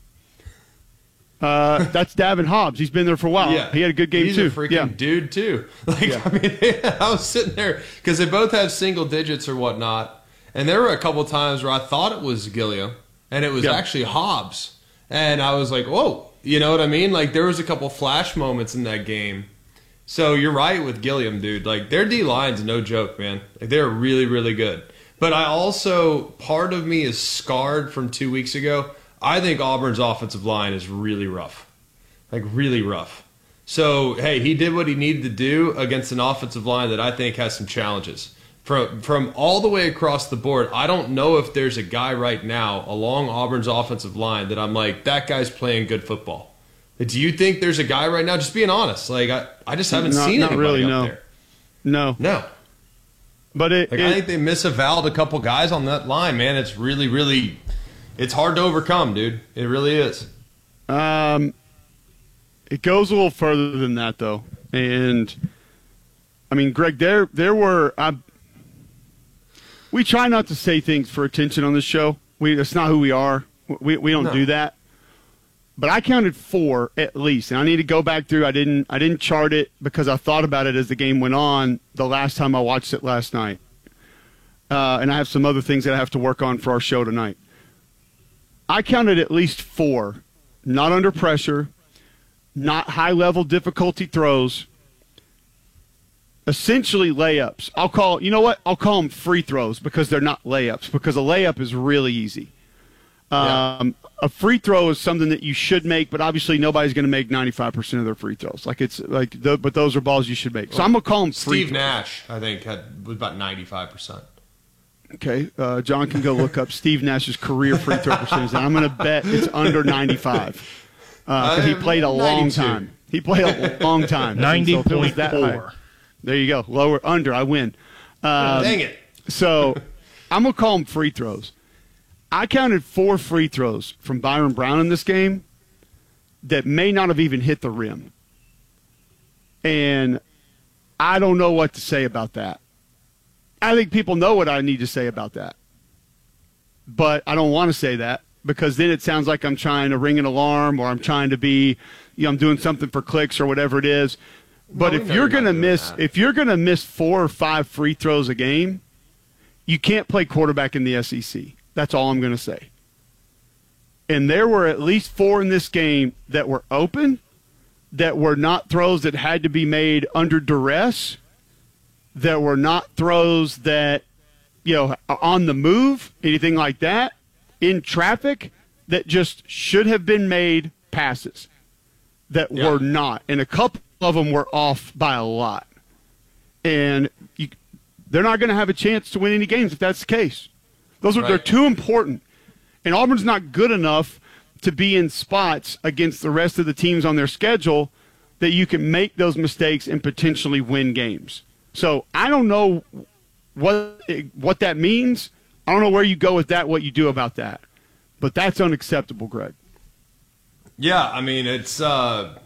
A: That's Davin Hobbs. He's been there for a while.
B: Yeah.
A: He had a good game,
B: He's
A: too.
B: He's a freaking dude, too. I mean, I was sitting there because they both have single digits or whatnot, and there were a couple times where I thought it was Gilliam, and it was actually Hobbs. And I was like, whoa. You know what I mean? Like, there was a couple flash moments in that game. So you're right with Gilliam, dude. Like, their D-line's no joke, man. Like, they're really, really good. But I also, part of me is scarred from 2 weeks ago. I think Auburn's offensive line is really rough. Like, really rough. So, hey, he did what he needed to do against an offensive line that I think has some challenges. From all the way across the board, I don't know if there's a guy right now along Auburn's offensive line that I'm like, that guy's playing good football. Do you think there's a guy right now? Just being honest. Like, I just haven't seen anybody
A: really,
B: up there.
A: No. But
B: I think they misavowed a couple guys on that line, man. It's really, really, it's hard to overcome, dude. It really is.
A: It goes a little further than that, though. And, I mean, Greg, there were we try not to say things for attention on this show. That's not who we are. We don't do that. But I counted 4 at least, and I need to go back through. I didn't chart it because I thought about it as the game went on the last time I watched it last night. And I have some other things that I have to work on for our show tonight. I counted at least 4, not under pressure, not high-level difficulty throws, essentially layups. I'll call them free throws because they're not layups, because a layup is really easy. A free throw is something that you should make, but obviously nobody's going to make 95% of their free throws. But those are balls you should make. So I'm going to call them free throws.
B: Steve Nash, I think, was about 95%.
A: Okay, John can go look up Steve Nash's career free throw percentage. And I'm going to bet it's under 95 because he played a long time. He played a long time.
C: 90.4.
A: There you go. Lower, under, I win.
B: Dang it.
A: So I'm going to call them free throws. I counted 4 free throws from Byron Brown in this game that may not have even hit the rim. And I don't know what to say about that. I think people know what I need to say about that. But I don't want to say that because then it sounds like I'm trying to ring an alarm or I'm trying to be, I'm doing something for clicks or whatever it is. But if you're going to miss 4 or 5 free throws a game, you can't play quarterback in the SEC. That's all I'm going to say. And there were at least 4 in this game that were open, that were not throws that had to be made under duress, that were not throws that, are on the move, anything like that, in traffic, that just should have been made passes that were not. And a couple of them were off by a lot. And they're not going to have a chance to win any games if that's the case. They're too important. And Auburn's not good enough to be in spots against the rest of the teams on their schedule that you can make those mistakes and potentially win games. So I don't know what that means. I don't know where you go with that, what you do about that. But that's unacceptable, Greg.
B: Yeah, I mean, it's what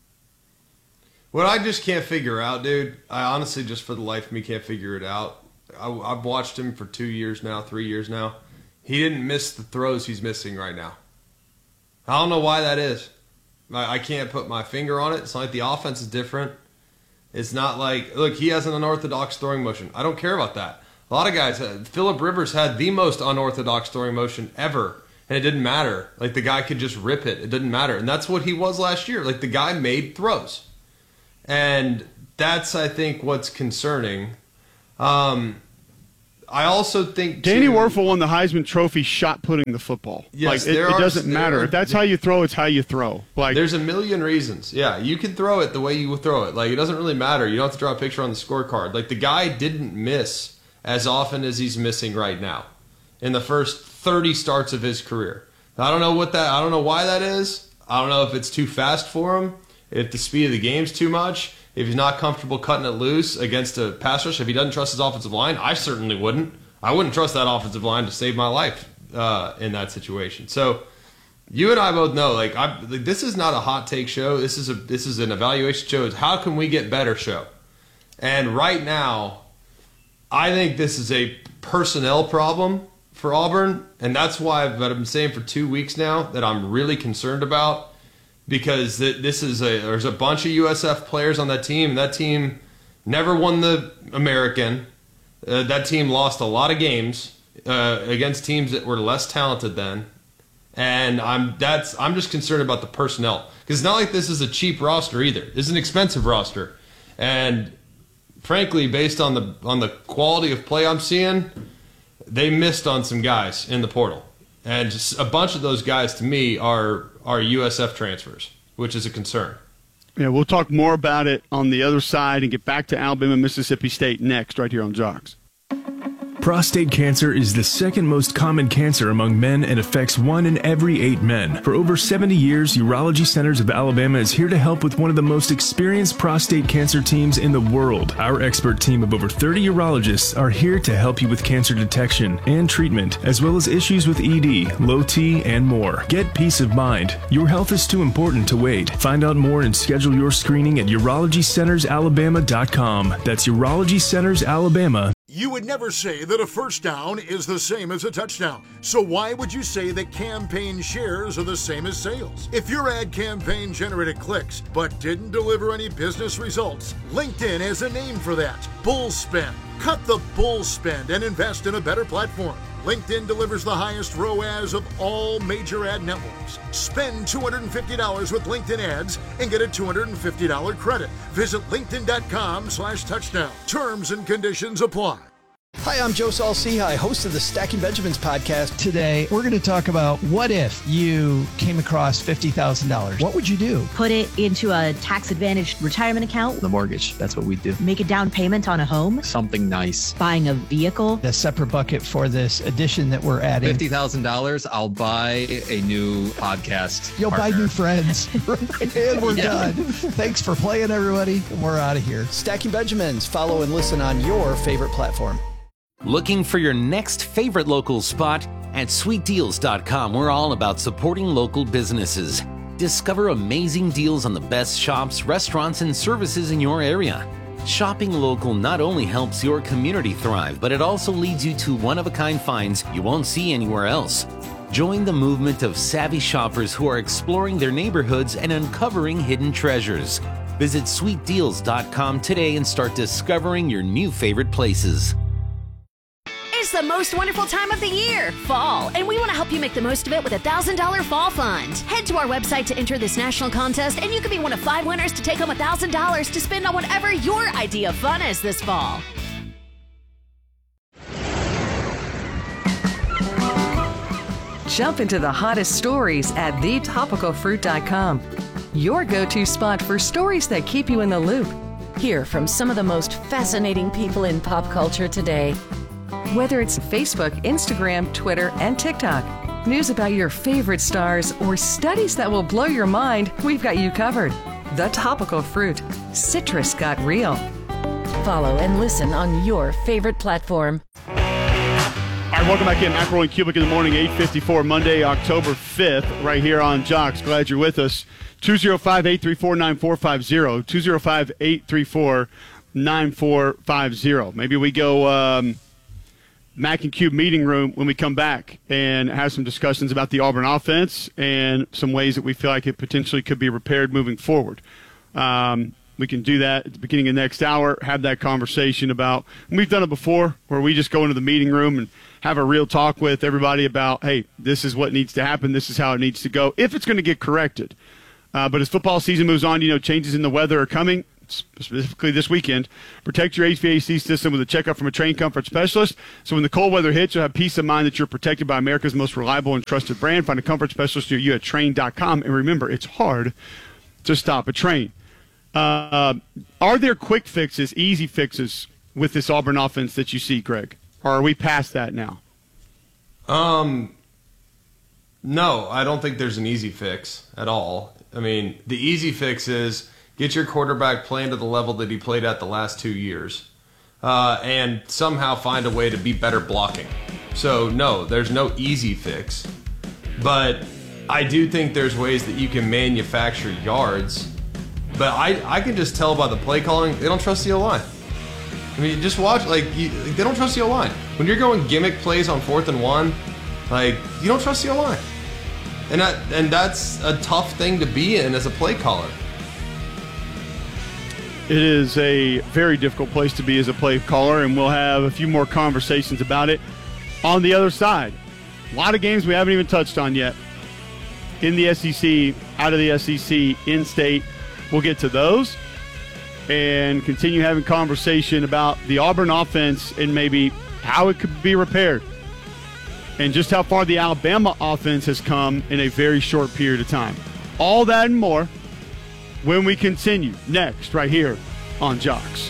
B: I just can't figure out, dude. I honestly just for the life of me can't figure it out. I've watched him for 2 years now, 3 years now. He didn't miss the throws he's missing right now. I don't know why that is. I can't put my finger on it. It's not like the offense is different. It's not like, look, he has an unorthodox throwing motion. I don't care about that. A lot of guys, Phillip Rivers had the most unorthodox throwing motion ever, and it didn't matter. Like, the guy could just rip it. It didn't matter. And that's what he was last year. Like, the guy made throws. And that's, I think, what's concerning. I also think
A: Danny Werfel won the Heisman Trophy shot putting the football.
B: Yes,
A: it doesn't matter. If that's how you throw, it's how you throw. Like,
B: there's a million reasons. Yeah, you can throw it the way you throw it. Like, it doesn't really matter. You don't have to draw a picture on the scorecard. Like, the guy didn't miss as often as he's missing right now in the first 30 starts of his career. I don't know why that is. I don't know if it's too fast for him, if the speed of the game's too much. If he's not comfortable cutting it loose against a pass rush, if he doesn't trust his offensive line, I certainly wouldn't. I wouldn't trust that offensive line to save my life in that situation. So you and I both know, like this is not a hot take show. This is an evaluation show. It's how can we get better show. And right now, I think this is a personnel problem for Auburn, and that's why I've been saying for 2 weeks now that I'm really concerned about. Because there's a bunch of USF players on that team, and that team never won the American. That team lost a lot of games against teams that were less talented then, and I'm just concerned about the personnel, because it's not like this is a cheap roster either. This is an expensive roster, and frankly, based on the quality of play I'm seeing, they missed on some guys in the portal, and just a bunch of those guys to me are USF transfers, which is a concern.
A: Yeah, we'll talk more about it on the other side and get back to Alabama, Mississippi State next, right here on Jocks.
C: Prostate cancer is the second most common cancer among men and affects 1 in every 8 men. For over 70 years, Urology Centers of Alabama is here to help with one of the most experienced prostate cancer teams in the world. Our expert team of over 30 urologists are here to help you with cancer detection and treatment, as well as issues with ED, low T, and more. Get peace of mind. Your health is too important to wait. Find out more and schedule your screening at urologycentersalabama.com. That's Urology Centers Alabama.
E: You would never say that a first down is the same as a touchdown. So why would you say that campaign shares are the same as sales? If your ad campaign generated clicks but didn't deliver any business results, LinkedIn has a name for that: bull spend. Cut the bull spend and invest in a better platform. LinkedIn delivers the highest ROAS of all major ad networks. Spend $250 with LinkedIn ads and get a $250 credit. Visit linkedin.com/touchdown. Terms and conditions apply.
V: Hi, I'm Joe Saul-Sehy, host of the Stacking Benjamins podcast. Today, we're going to talk about what if you came across $50,000. What would you do?
W: Put it into a tax-advantaged retirement account.
X: The mortgage, that's what we do.
W: Make a down payment on a home.
X: Something nice.
W: Buying a vehicle.
V: A separate bucket for this addition that we're adding.
X: $50,000, I'll buy a new podcast.
V: You'll
X: partner.
V: buy new friends. And we're done. Thanks for playing, everybody. We're out of here. Stacking Benjamins. Follow and listen on your favorite platform.
Y: Looking for your next favorite local spot? At sweetdeals.com, we're all about supporting local businesses. Discover amazing deals on the best shops, restaurants, and services in your area. Shopping local not only helps your community thrive, but it also leads you to one-of-a-kind finds you won't see anywhere else. Join the movement of savvy shoppers who are exploring their neighborhoods and uncovering hidden treasures. Visit sweetdeals.com today and start discovering your new favorite places.
J: It's the most wonderful time of the year, fall, and we want to help you make the most of it with a $1,000 fall fund. Head to our website to enter this national contest, and you could be one of 5 winners to take home $1,000 to spend on whatever your idea of fun is this fall.
K: Jump into the hottest stories at thetopicalfruit.com. Your go-to spot for stories that keep you in the loop.
L: Hear from some of the most fascinating people in pop culture today.
K: Whether it's Facebook, Instagram, Twitter, and TikTok, news about your favorite stars, or studies that will blow your mind, we've got you covered. The Topical Fruit. Citrus got real.
L: Follow and listen on your favorite platform.
A: All right, welcome back in. McElroy and Cubic in the morning, 8:54, Monday, October 5th, right here on Jocks. Glad you're with us. 205-834-9450, 205-834-9450. Maybe we go Mac and Cube meeting room when we come back and have some discussions about the Auburn offense and some ways that we feel like it potentially could be repaired moving forward. We can do that at the beginning of next hour, have that conversation about – we've done it before where we just go into the meeting room and have a real talk with everybody about, hey, this is what needs to happen, this is how it needs to go, if it's going to get corrected. But as football season moves on, changes in the weather are coming, specifically this weekend. Protect your HVAC system with a checkup from a trained comfort specialist. So when the cold weather hits, you'll have peace of mind that you're protected by America's most reliable and trusted brand. Find a comfort specialist near you at Trane.com. And remember, it's hard to stop a train. Are there quick fixes, easy fixes with this Auburn offense that you see, Greg? Or are we past that now?
B: No, I don't think there's an easy fix at all. I mean, the easy fix is get your quarterback playing to the level that he played at the last 2 years and somehow find a way to be better blocking. So, no, there's no easy fix. But I do think there's ways that you can manufacture yards. But I can just tell by the play calling, they don't trust the O-line. I mean, just watch, they don't trust the O-line. When you're going gimmick plays on 4th and 1, you don't trust the O-line. And that's a tough thing to be in as a play caller.
A: It is a very difficult place to be as a play caller, and we'll have a few more conversations about it on the other side. A lot of games we haven't even touched on yet in the SEC, out of the SEC, in-state. We'll get to those and continue having conversation about the Auburn offense and maybe how it could be repaired and just how far the Alabama offense has come in a very short period of time. All that and more when we continue next right here on Jocks.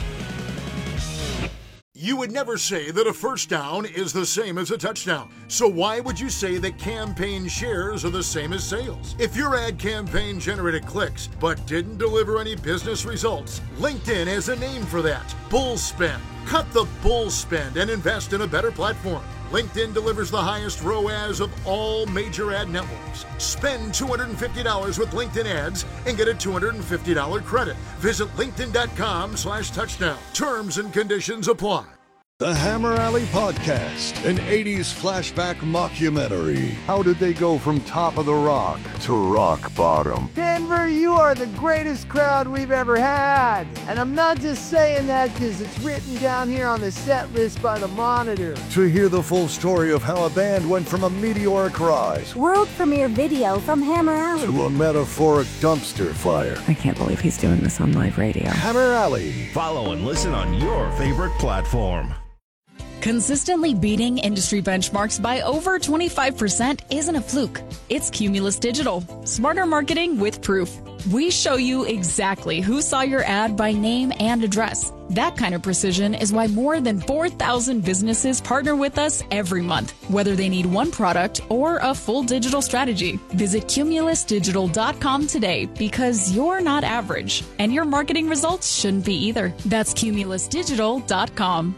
E: You would never say that a first down is the same as a touchdown. So why would you say that campaign shares are the same as sales? If your ad campaign generated clicks but didn't deliver any business results, LinkedIn has a name for that. Bull spend. Cut the bull spend and invest in a better platform. LinkedIn delivers the highest ROAS of all major ad networks. Spend $250 with LinkedIn ads and get a $250 credit. Visit linkedin.com/touchdown. Terms and conditions apply.
D: The Hammer Alley Podcast, an 80s flashback mockumentary. How did they go from top of the rock to rock bottom?
F: Denver, you are the greatest crowd we've ever had. And I'm not just saying that because it's written down here on the set list by the Monitor.
D: To hear the full story of how a band went from a meteoric rise,
I: world premiere video from Hammer Alley,
D: to a metaphoric dumpster fire.
L: I can't believe he's doing this on live radio.
D: Hammer Alley.
C: Follow and listen on your favorite platform.
S: Consistently beating industry benchmarks by over 25% isn't a fluke. It's Cumulus Digital. Smarter marketing with proof. We show you exactly who saw your ad by name and address. That kind of precision is why more than 4,000 businesses partner with us every month, whether they need one product or a full digital strategy. Visit cumulusdigital.com today because you're not average, and your marketing results shouldn't be either. That's cumulusdigital.com.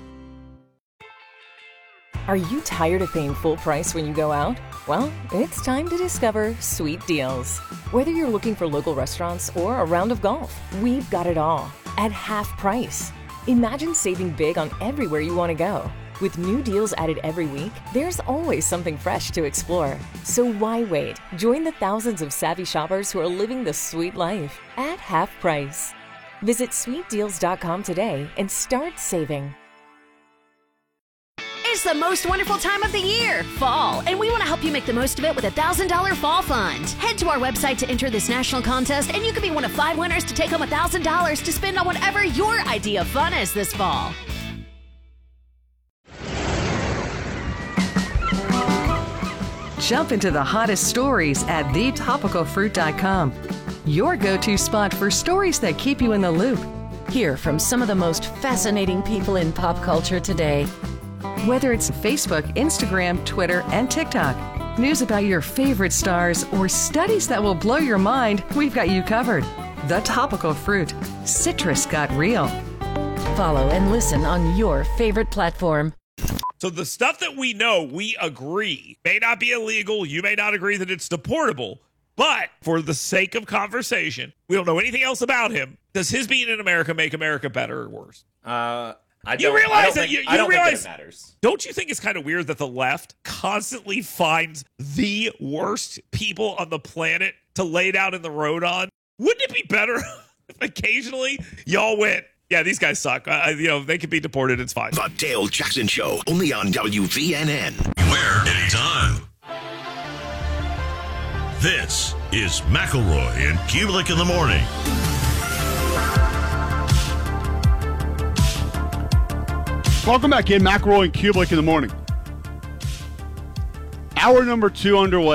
L: Are you tired of paying full price when you go out? Well, it's time to discover Sweet Deals. Whether you're looking for local restaurants or a round of golf, we've got it all at half price. Imagine saving big on everywhere you want to go. With new deals added every week, there's always something fresh to explore. So why wait? Join the thousands of savvy shoppers who are living the sweet life at half price. Visit sweetdeals.com today and start saving.
J: It's the most wonderful time of the year, fall, and we want to help you make the most of it with a $1,000 fall fund. Head to our website to enter this national contest, and you could be one of 5 winners to take home $1,000 to spend on whatever your idea of fun is this fall.
K: Jump into the hottest stories at thetopicalfruit.com. Your go-to spot for stories that keep you in the loop.
L: Hear from some of the most fascinating people in pop culture today.
K: Whether it's Facebook, Instagram, Twitter, and TikTok, news about your favorite stars, or studies that will blow your mind, we've got you covered. The Topical Fruit. Citrus got real.
L: Follow and listen on your favorite platform.
M: So the stuff that we know, we agree, may not be illegal. You may not agree that it's deportable. But for the sake of conversation, we don't know anything else about him. Does his being in America make America better or worse? You realize that
H: I don't think it matters.
M: Don't you think it's kind of weird that the left constantly finds the worst people on the planet to lay down in the road on? Wouldn't it be better if occasionally y'all went, yeah, these guys suck. They could be deported. It's fine.
N: The Dale Jackson Show, only on WVNN.
O: Where, anytime. This is McElroy and Kubelik in the morning.
A: Welcome back in, McElroy and Kubelik in the morning. Hour number 2 underway.